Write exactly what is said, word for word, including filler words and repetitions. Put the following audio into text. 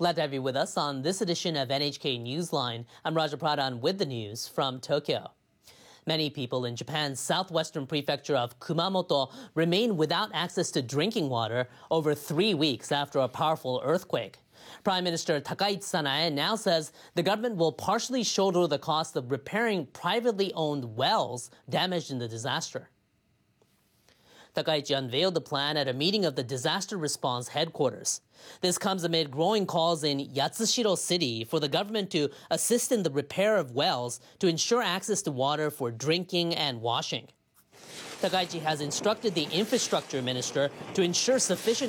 Glad to have you with us on this edition of N H K Newsline. I'm Raja Pradhan with the news from Tokyo. Many people in Japan's southwestern prefecture of Kumamoto remain without access to drinking water over three weeks after a powerful earthquake. Prime Minister Takaichi Sanae now says the government will partially shoulder the cost of repairing privately owned wells damaged in the disaster. Takaichi unveiled the plan at a meeting of the disaster response headquarters. This comes amid growing calls in Yatsushiro City for the government to assist in the repair of wells to ensure access to water for drinking and washing. Takaichi has instructed the infrastructure minister to ensure sufficient